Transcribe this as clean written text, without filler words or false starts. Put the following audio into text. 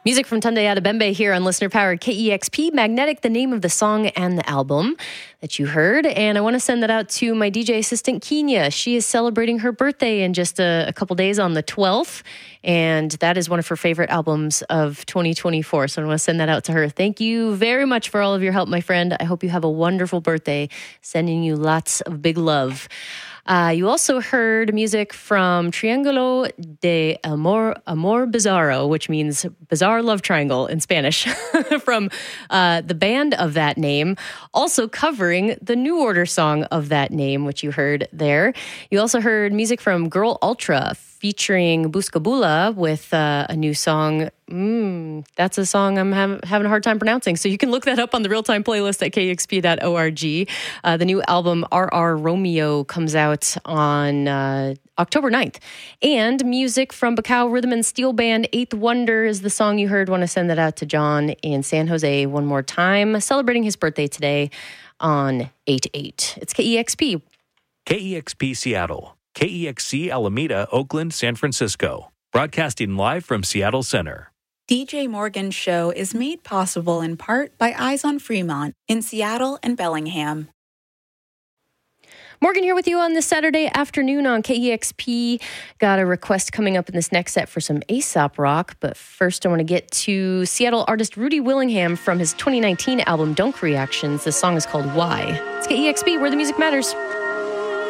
Music from Tunde Adebembe here on Listener Powered KEXP. Magnetic, the name of the song and the album that you heard. And I want to send that out to my DJ assistant, Kenya. She is celebrating her birthday in just a couple days on the 12th. And that is one of her favorite albums of 2024. So I want to send that out to her. Thank you very much for all of your help, my friend. I hope you have a wonderful birthday. Sending you lots of big love. You also heard music from Triángulo de Amor Bizarro, which means bizarre love triangle in Spanish, from the band of that name, also covering the New Order song of that name, which you heard there. You also heard music from Girl Ultra featuring Buscabula with a new song. That's a song I'm having a hard time pronouncing. So you can look that up on the real-time playlist at kexp.org. The new album, RR Romeo, comes out on October 9th. And music from Bacao Rhythm and Steel Band, Eighth Wonder is the song you heard. Want to send that out to John in San Jose one more time, celebrating his birthday today on 8/8. It's KEXP. KEXP Seattle. KEXC Alameda, Oakland, San Francisco. Broadcasting live from Seattle Center. DJ Morgan's show is made possible in part by Eyes on Fremont in Seattle and Bellingham. Morgan here with you on this Saturday afternoon on KEXP. Got a request coming up in this next set for some Aesop rock, but first I want to get to Seattle artist Rudy Willingham from his 2019 album Dunk Reactions. This song is called Why. It's KEXP, where the music matters.